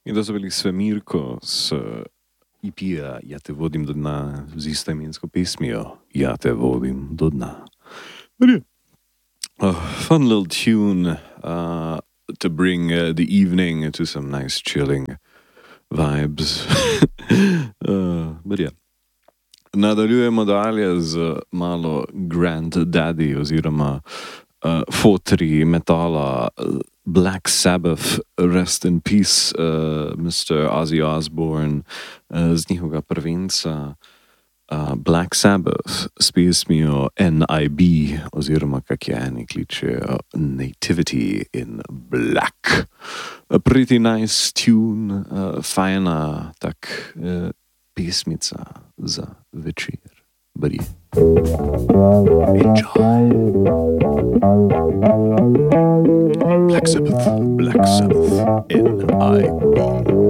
In to so bili Svemirko s EP-ja Ja te vodim do dna z istoimensko pesmijo Ja te vodim do dna. A fun little tune to bring the evening to some nice chilling vibes. But yeah. Nadaljujemo dalje z malo Granddaddy oziroma fotri metala Black Sabbath, rest in peace, Mr. Ozzy Osbourne, z njihovega prvenca Black Sabbath s pesmijo NIB oziroma kak je eni kličejo Nativity in Black. A pretty nice tune, fajna tak pesmica za večer. Buddy. Enjoy. Black Sabbath, N-I-B.